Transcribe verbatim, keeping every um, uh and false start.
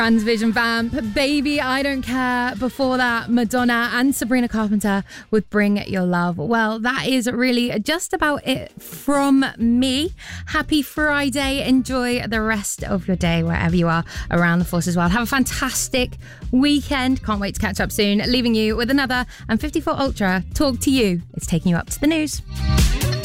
Transvision Vamp, Baby I Don't Care. Before that, Madonna and Sabrina Carpenter with Bring Your Love. Well, that is really just about it from me. Happy Friday. Enjoy the rest of your day wherever you are around the force as well. Have a fantastic weekend. Can't wait to catch up soon. Leaving you with another and fifty-four Ultra Talk to You. It's taking you up to the news.